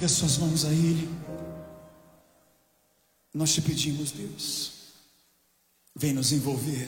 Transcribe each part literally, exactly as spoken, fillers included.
Erga suas mãos a Ele. Nós te pedimos, Deus, vem nos envolver.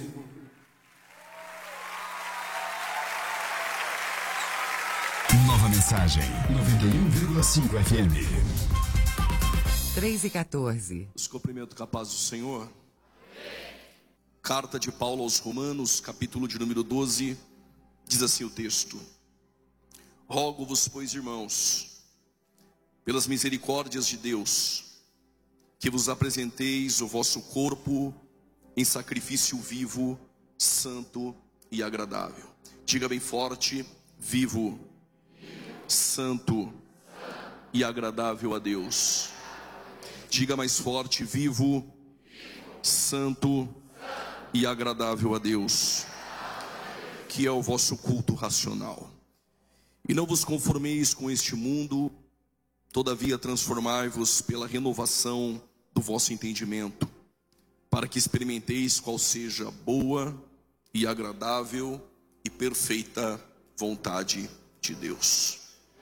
Nova Mensagem, noventa e um vírgula cinco F M. três e quatorze. Os cumprimentos com a paz do Senhor. Carta de Paulo aos Romanos, capítulo de número doze, diz assim o texto: Rogo-vos, pois, irmãos, pelas misericórdias de Deus, que vos apresenteis o vosso corpo em sacrifício vivo, santo e agradável. Diga bem forte: vivo, santo e agradável a Deus. Diga mais forte: vivo, santo e agradável a Deus, que é o vosso culto racional. E não vos conformeis com este mundo, todavia transformai-vos pela renovação do vosso entendimento, para que experimenteis qual seja a boa e agradável e perfeita vontade de Deus.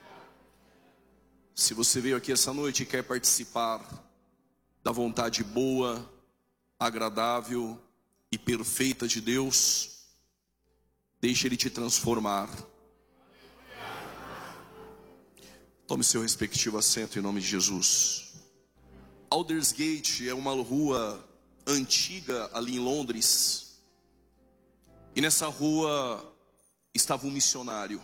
Se você veio aqui essa noite e quer participar da vontade boa, agradável e perfeita de Deus, deixe Ele te transformar. Tome seu respectivo assento em nome de Jesus. Aldersgate é uma rua antiga ali em Londres, e nessa rua estava um missionário.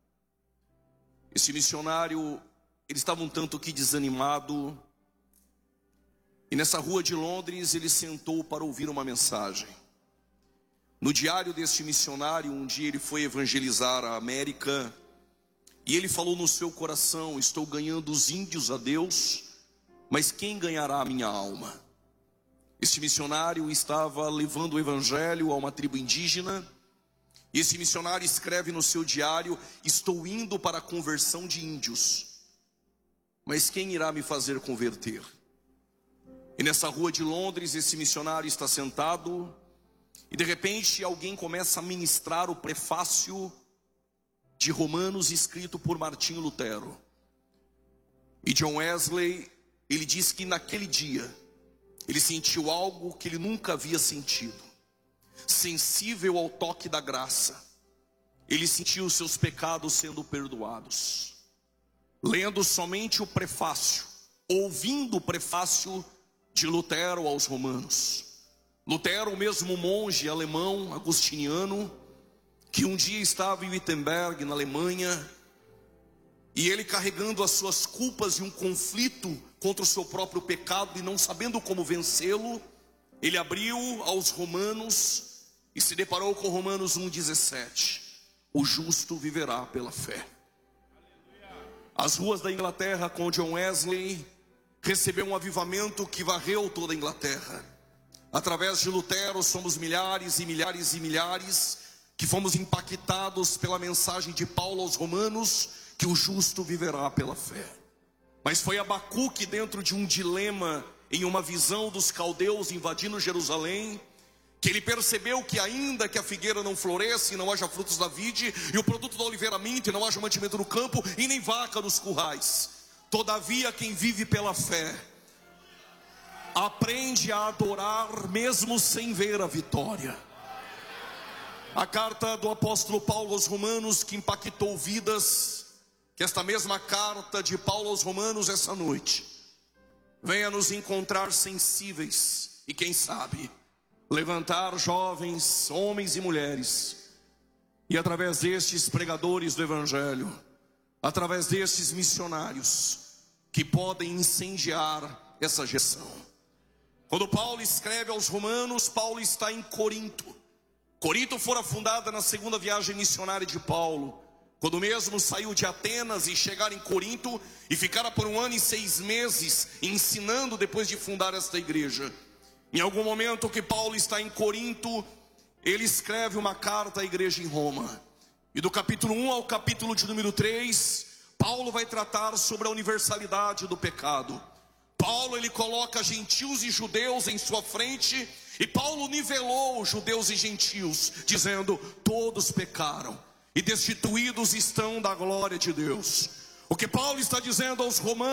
Esse missionário, ele estava um tanto que desanimado, e nessa rua de Londres ele sentou para ouvir uma mensagem. No diário deste missionário, um dia ele foi evangelizar a América, e ele falou no seu coração: estou ganhando os índios a Deus, mas quem ganhará a minha alma? Este missionário estava levando o evangelho a uma tribo indígena, e esse missionário escreve no seu diário: estou indo para a conversão de índios, mas quem irá me fazer converter? E nessa rua de Londres, esse missionário está sentado, e de repente alguém começa a ministrar o prefácio de Romanos, escrito por Martinho Lutero. E John Wesley, ele diz que naquele dia ele sentiu algo que ele nunca havia sentido. Sensível ao toque da graça, ele sentiu os seus pecados sendo perdoados. Lendo somente o prefácio, ouvindo o prefácio de Lutero aos Romanos. Lutero, o mesmo monge alemão, agostiniano, que um dia estava em Wittenberg, na Alemanha, e ele carregando as suas culpas e um conflito contra o seu próprio pecado e não sabendo como vencê-lo, ele abriu aos Romanos e se deparou com Romanos um, dezessete. O justo viverá pela fé. As ruas da Inglaterra, com John Wesley, recebeu um avivamento que varreu toda a Inglaterra. Através de Lutero somos milhares e milhares e milhares que fomos impactados pela mensagem de Paulo aos Romanos, que o justo viverá pela fé. Mas foi Abacuque, dentro de um dilema, em uma visão dos caldeus invadindo Jerusalém, que ele percebeu que ainda que a figueira não floresça e não haja frutos da vide, e o produto da oliveira minta e não haja mantimento no campo, e nem vaca nos currais, todavia quem vive pela fé aprende a adorar mesmo sem ver a vitória. A carta do apóstolo Paulo aos Romanos, que impactou vidas, que esta mesma carta de Paulo aos Romanos essa noite venha nos encontrar sensíveis e quem sabe levantar jovens, homens e mulheres, e através destes pregadores do evangelho, através destes missionários que podem incendiar essa geração. Quando Paulo escreve aos Romanos, Paulo está em Corinto. Corinto fora fundada na segunda viagem missionária de Paulo, quando mesmo saiu de Atenas e chegar em Corinto e ficara por um ano e seis meses ensinando depois de fundar esta igreja. Em algum momento que Paulo está em Corinto, ele escreve uma carta à igreja em Roma. E do capítulo um ao capítulo de número três, Paulo vai tratar sobre a universalidade do pecado. Paulo, ele coloca gentios e judeus em sua frente, e Paulo nivelou judeus e gentios, dizendo: todos pecaram e destituídos estão da glória de Deus. O que Paulo está dizendo aos romanos: